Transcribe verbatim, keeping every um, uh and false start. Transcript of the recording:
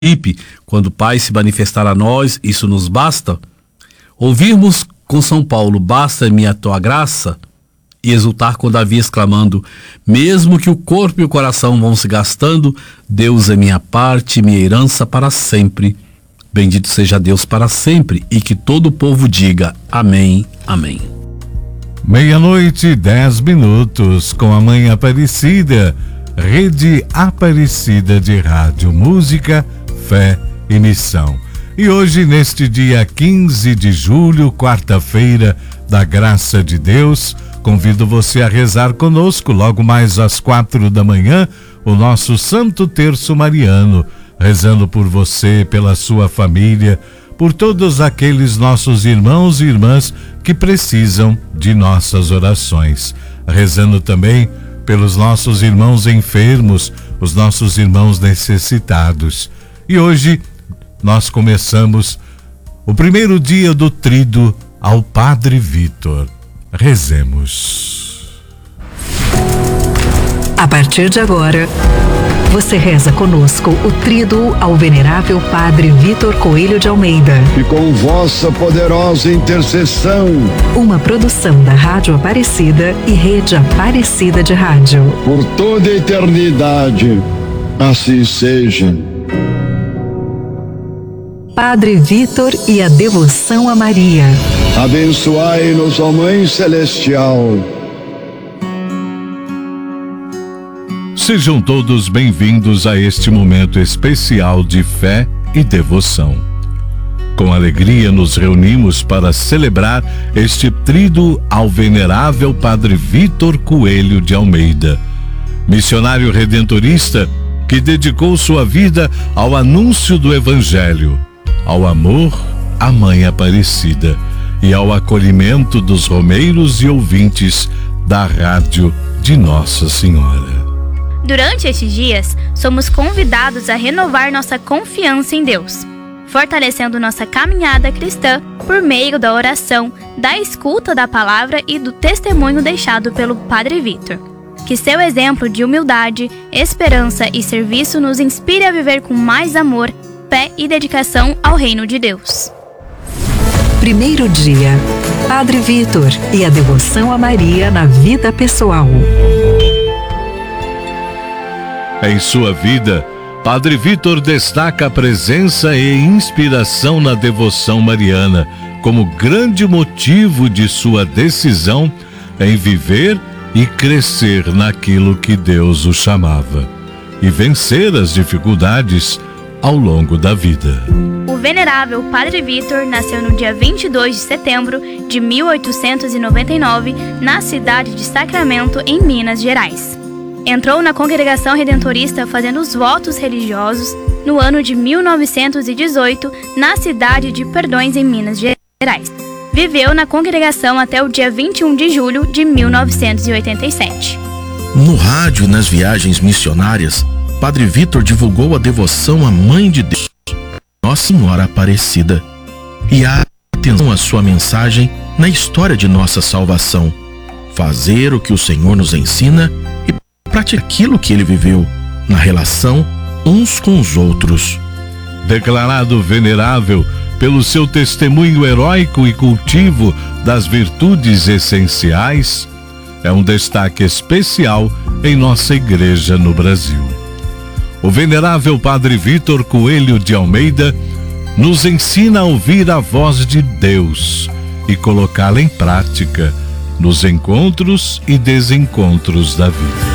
quando o Pai se manifestar a nós, isso nos basta. Ouvirmos com São Paulo, basta-me a tua graça, e exultar com Davi exclamando, mesmo que o corpo e o coração vão se gastando, Deus é minha parte, minha herança para sempre. Bendito seja Deus para sempre, e que todo o povo diga amém, amém. Meia-noite, dez minutos, com a Mãe Aparecida, Rede Aparecida de Rádio, Música, Fé e Missão. E hoje, neste dia quinze de julho, quarta-feira da Graça de Deus, convido você a rezar conosco logo mais às quatro da manhã, o nosso Santo Terço Mariano, rezando por você, pela sua família, por todos aqueles nossos irmãos e irmãs que precisam de nossas orações. Rezando também pelos nossos irmãos enfermos, os nossos irmãos necessitados. E hoje nós começamos o primeiro dia do Tríduo ao Padre Vítor. Rezemos. A partir de agora, você reza conosco o Tríduo ao Venerável Padre Vítor Coelho de Almeida. E com vossa poderosa intercessão, uma produção da Rádio Aparecida e Rede Aparecida de Rádio. Por toda a eternidade, assim seja. Padre Vítor e a devoção a Maria. Abençoai-nos, ó Mãe Celestial. Sejam todos bem-vindos a este momento especial de fé e devoção. Com alegria nos reunimos para celebrar este tríduo ao Venerável Padre Vítor Coelho de Almeida, missionário redentorista que dedicou sua vida ao anúncio do Evangelho, ao amor à Mãe Aparecida e ao acolhimento dos romeiros e ouvintes da Rádio de Nossa Senhora. Durante estes dias, somos convidados a renovar nossa confiança em Deus, fortalecendo nossa caminhada cristã por meio da oração, da escuta da palavra e do testemunho deixado pelo Padre Vítor. Que seu exemplo de humildade, esperança e serviço nos inspire a viver com mais amor, fé e dedicação ao reino de Deus. Primeiro dia, Padre Vítor e a devoção a Maria na vida pessoal. Em sua vida, Padre Vítor destaca a presença e inspiração na devoção mariana como grande motivo de sua decisão em viver e crescer naquilo que Deus o chamava e vencer as dificuldades ao longo da vida. O venerável Padre Vítor nasceu no dia vinte e dois de setembro de mil oitocentos e noventa e nove na cidade de Sacramento, em Minas Gerais. Entrou na congregação redentorista fazendo os votos religiosos no ano de mil novecentos e dezoito na cidade de Perdões, em Minas Gerais. Viveu na congregação até o dia vinte e um de julho de mil novecentos e oitenta e sete. No rádio e nas viagens missionárias, Padre Vítor divulgou a devoção à Mãe de Deus, Nossa Senhora Aparecida, e a atenção à sua mensagem na história de nossa salvação: fazer o que o Senhor nos ensina e praticar aquilo que ele viveu, na relação uns com os outros. Declarado venerável pelo seu testemunho heróico e cultivo das virtudes essenciais, é um destaque especial em nossa igreja no Brasil. O venerável Padre Vítor Coelho de Almeida nos ensina a ouvir a voz de Deus e colocá-la em prática nos encontros e desencontros da vida.